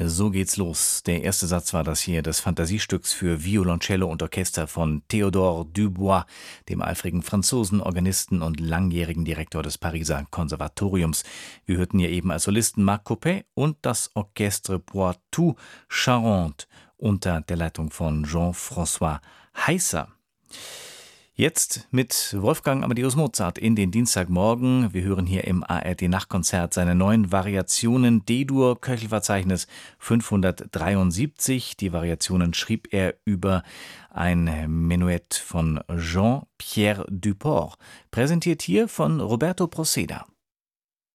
So geht's los. Der erste Satz war das hier des Fantasiestücks für Violoncello und Orchester von Théodore Dubois, dem eifrigen Franzosen, Organisten und langjährigen Direktor des Pariser Konservatoriums. Wir hörten hier eben als Solisten Marc Coppet und das Orchestre Poitou-Charentes unter der Leitung von Jean-François Heisser. Jetzt mit Wolfgang Amadeus Mozart in den Dienstagmorgen. Wir hören hier im ARD-Nachtkonzert seine neuen Variationen D-Dur, Köchelverzeichnis 573. Die Variationen schrieb er über ein Menuett von Jean-Pierre Duport. Präsentiert hier von Roberto Proceda.